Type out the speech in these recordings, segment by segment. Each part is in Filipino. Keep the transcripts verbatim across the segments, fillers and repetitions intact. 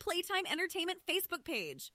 Playtime Entertainment Facebook page.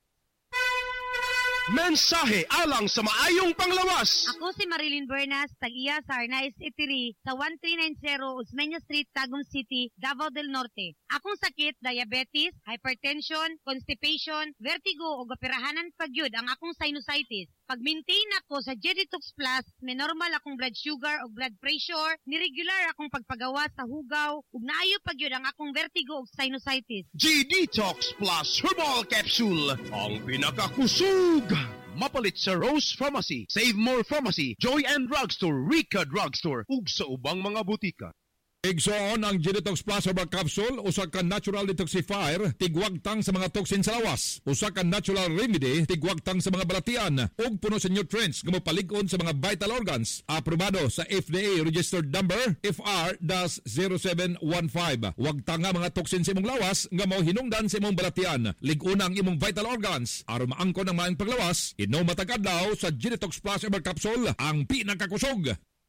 Mensahe alang sa maayong panglawas. Ako si Marilyn Bernas, tag-iya sa Arnaiz Eatery sa one three nine zero Osmeña Street, Tagum City, Davao del Norte. Akong sakit, diabetes, hypertension, constipation, vertigo o gapirahanan pagyud ang akong sinusitis. Pag-maintain ako sa G-Detox Plus, may normal akong blood sugar o blood pressure, niregular akong pagpagawa sa hugaw, ug naayo pagyud ang akong vertigo o sinusitis. G-Detox Plus Herbal Capsule, ang pinakakusog. Mapalit sa Rose Pharmacy, Save More Pharmacy, Joy and Drugstore, Rica Drugstore, ug sa ubang mga butika. Igsoon ang G-Detox Plus Herbal Capsule, usa ka natural detoxifier, tigwagtang sa mga toxin sa lawas. Usa ka natural remedy, tigwagtang sa mga balatian, ug puno sa nutrients nga mopalig-on sa mga vital organs. Aprobado sa F D A registered number F R zero seven one five. Wagtang nga mga toxin sa imong lawas nga mao hinungdan sa imong balatian. Lig-una ang imong vital organs. Aron maangkon ang maayong paglawas, inom matag adlaw sa G-Detox Plus Herbal Capsule, ang pinakakusog.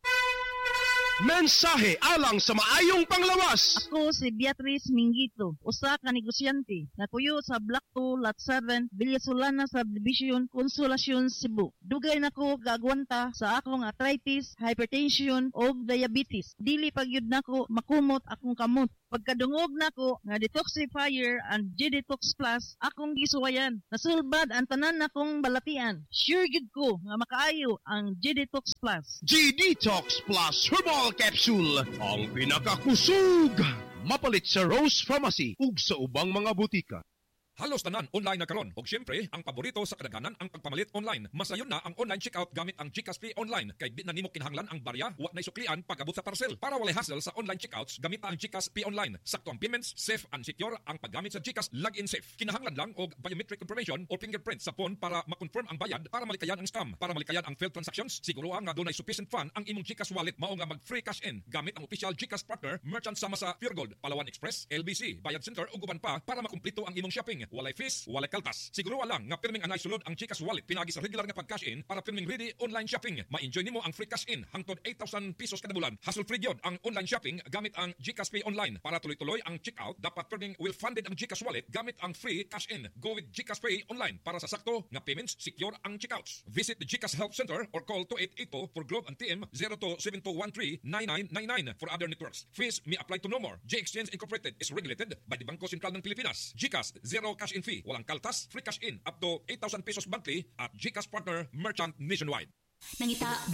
Mensahe alang sa maayong panglawas. Ako si Beatrice Mingito, usa ka negosyante, napuyo sa Block two, Lot seven, Villasolana Subdivision, Consolacion, Cebu. Dugay nako gagwanta sa akong arthritis, hypertension o diabetes. Dili pagyud nako makumot akong kamot. Pagkadungog nako nga detoxifier and G-Detox Plus, akong gisuwayan. Nasulbad ang tanan nakong balatian. Sure gid ko nga makaayo ang G-Detox Plus. G-Detox Plus Herbal Capsule, ang pinakakusog. Mapalit sa Rose Pharmacy ug sa ubang mga butika. Halos tanan online na karon. Og syempre, ang paborito sa kadaghanan ang pagpamalit online. Masayon na ang online checkout gamit ang GCash Pay Online. Kay di na nimo kinahanglan ang barya, wa nay suklian pag-abot sa parcel. Para walay hassle sa online checkouts, gamit ang GCash Pay Online. Sakto ang payments, safe and secure ang paggamit sa GCash Login Safe. Kinahanglan lang og biometric information o fingerprint sa phone para ma-confirm ang bayad para malikayan ang scam. Para malikayan ang failed transactions, siguruhan nga dunay sufficient fund ang imong GCash wallet mao nga mag-free cash in gamit ang official GCash partner merchant sama sa Pure Gold, Palawan Express, L B C, Bayad Center ug uban pa para makumpleto ang imong shopping. Walay fees, walay kaltas. Siguro lang nga pirming anay sulod ang GCash wallet pinagi sa regular nga pag-cash in para pirming ready online shopping. Ma-enjoy nimo ang free cash in hangtod eight thousand pesos kada bulan. Hassle-free gyud ang online shopping gamit ang GCash Pay Online. Para tuloy-tuloy ang checkout, dapat pirming well-funded ang GCash wallet gamit ang free cash in. Go with GCash Pay Online para sa sakto nga payments, secure ang checkouts. Visit the GCash Help Center or call two eight eight two for Globe and T M zero two seven two one three nine nine nine nine for other networks. Fees may apply to no more. J-Exchange Incorporated is regulated by the Bangko Sentral ng Pilipinas. GCash, zero cash in fee. Walang kaltas, free cash in up to eight thousand pesos monthly at GCash Partner Merchant nationwide. Nangita